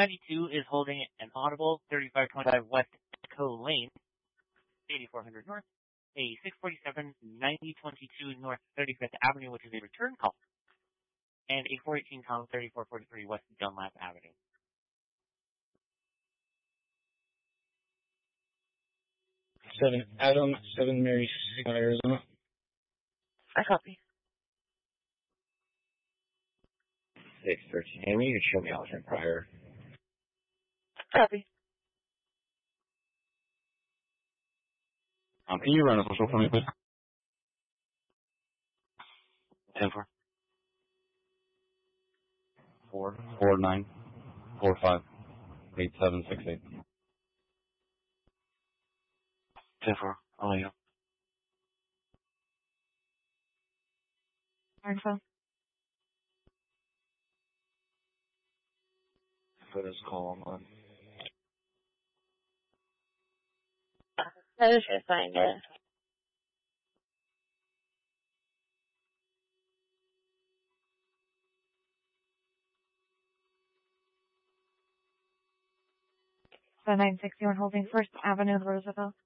692 is holding an audible 3525 West Echo Lane, 8400 North. A 647 9022 North 35th Avenue, which is a return call. And a 418 Tom 3443 West Dunlap Avenue. 7 Adam, 7 Mary, Arizona. I copy. 613 Amy, you can show me Alton prior. Copy. Can you run a social for me, please? 10-4. 449458768. 10-4. Oh, yeah. Info. For this call, I'm on. I was just find it. So 961 holding First Avenue, Roosevelt.